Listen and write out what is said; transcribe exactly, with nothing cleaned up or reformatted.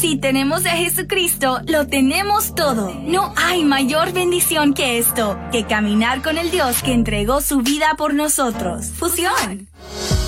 Si tenemos a Jesucristo, lo tenemos todo. No hay mayor bendición que esto, que caminar con el Dios que entregó su vida por nosotros. Fusión.